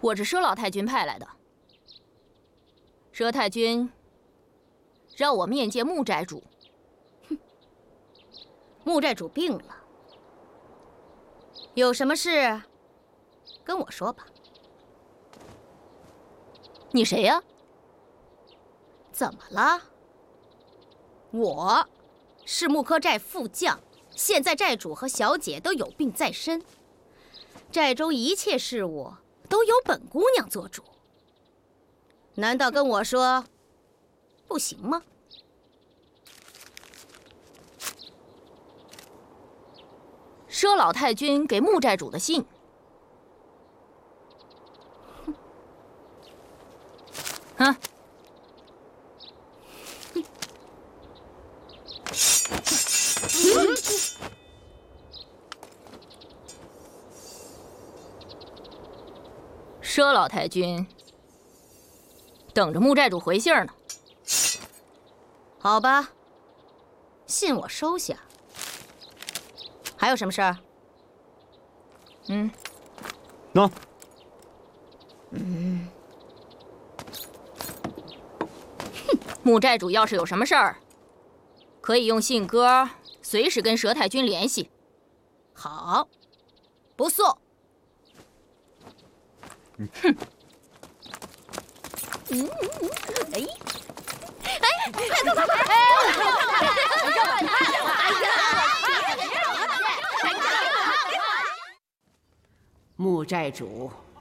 我是佘老太君派来的。佘太君让我面见穆寨主。 哼，穆寨主病了，有什么事跟我说吧。 你谁呀？ 怎么了？我是木柯寨副将，现在寨主和小姐都有病在身，寨中一切事务都由本姑娘做主。难道跟我说不行吗？ 佘老太君给穆寨主的信。啊！佘老太君等着穆寨主回信呢。 好吧，信我收下。还有什么事儿？ 喏。 穆寨主要是有什么事儿，可以用信鸽随时跟佘太君联系。 好，不送。 哼。 穆寨主